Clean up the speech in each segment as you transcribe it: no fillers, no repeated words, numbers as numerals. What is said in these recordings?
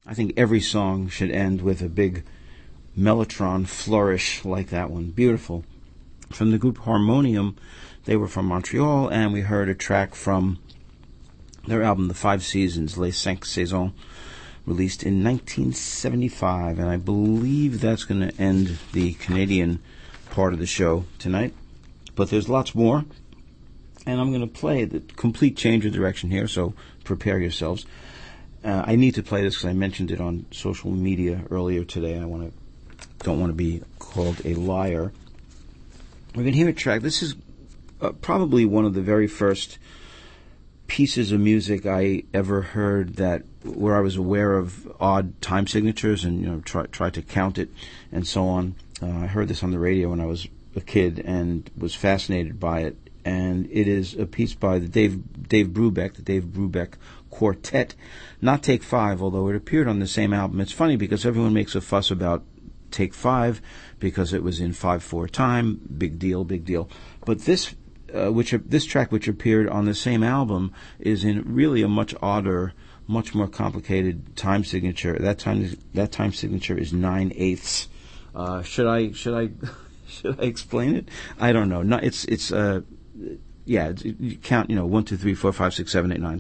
I think every song should end with a big mellotron flourish like that one. Beautiful. From the group Harmonium, they were from Montreal, and we heard a track from their album, The Five Seasons, Les Cinq Saisons, released in 1975, and I believe that's going to end the Canadian part of the show tonight. But there's lots more, and I'm going to play the complete change of direction here, so prepare yourselves. I need to play this because I mentioned it on social media earlier today. I don't want to be called a liar. We're going to hear a track. This is probably one of the very first pieces of music I ever heard where I was aware of odd time signatures and tried to count it and so on. I heard this on the radio when I was a kid and was fascinated by it. And it is a piece by the Dave Brubeck, the Dave Brubeck Quartet, not Take 5, although it appeared on the same album. It's funny because everyone makes a fuss about Take 5 because it was in 5/4 time. Big deal, big deal. But this track, which appeared on the same album, is in really a much odder, much more complicated time signature. That time signature is 9/8. Should I explain it? I don't know. No, it's you count, 1, 2, 3, 4, 5, 6, 7, 8, 9.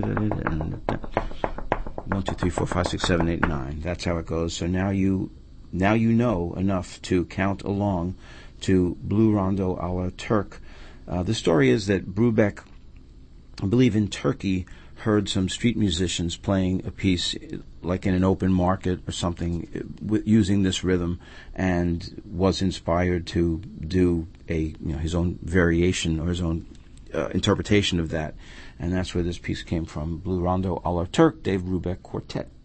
1, 2, 3, 4, 5, 6, 7, 8, 9. That's how it goes. So now you know enough to count along to Blue Rondo a la Turk. The story is that Brubeck, I believe in Turkey, heard some street musicians playing a piece like in an open market or something using this rhythm, and was inspired to do his own variation or his own interpretation of that. And that's where this piece came from. Blue Rondo a la Turk, Dave Brubeck Quartet.